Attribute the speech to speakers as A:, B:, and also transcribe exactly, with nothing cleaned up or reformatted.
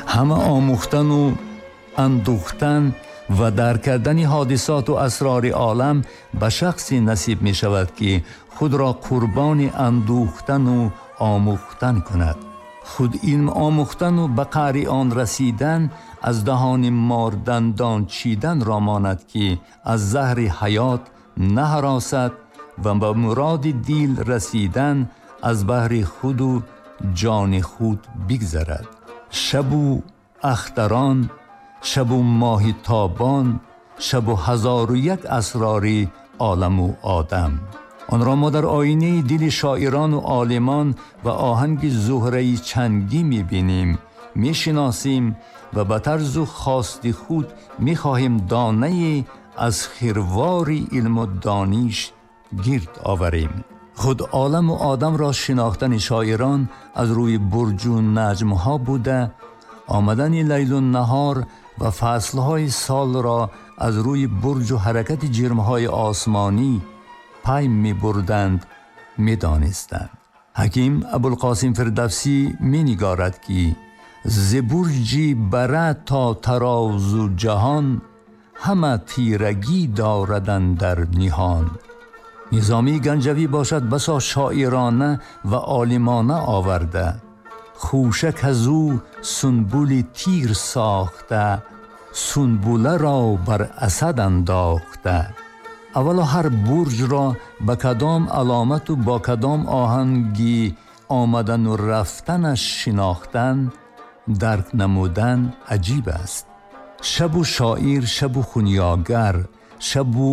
A: همه آموختن و اندوختن و درک کردن حادثات و اسرار عالم به شخصی نصیب می شود که خود را قربان اندوختن و آموختن کند. خود علم آموختن و به قعر آن رسیدن از دهان مار دندان چیدن را ماند که از زهر حیات نهراست و به مراد دیل رسیدن از بحر خود و جان خود بگذرد. شب و اختران، شب و ماه تابان، شب و هزار و یک اسرار عالم و آدم. آن را ما در آینه دل شاعران و عالمان و آهنگ زهره چنگی می بینیم، می شناسیم و به طرز و خواست خود می خواهیم دانه از خیروار علم و دانش گرد آوریم. خود عالم و آدم را شناختن شاعران از روی برج و نجم ها بوده، آمدن لیل و نهار و فصلهای سال را از روی برج و حرکت جرمهای آسمانی پی می بردند، می دانستند. حکیم ابوالقاسم فردوسی می نگارد که ز برجی بره تا تراز و جهان، همه تیرگی داردن در نهان. نظامی گنجوی باشد بسا شاعرانه و عالمانه آورده، خوشک از او سنبول تیر ساخته، سنبوله را بر اسد انداخته. اولا هر برج را با کدام علامت و با کدام آهنگی آمدن و رفتنش شناختن، درک نمودن عجیب است. شب و شاعر، شب و خونیاگر، شب و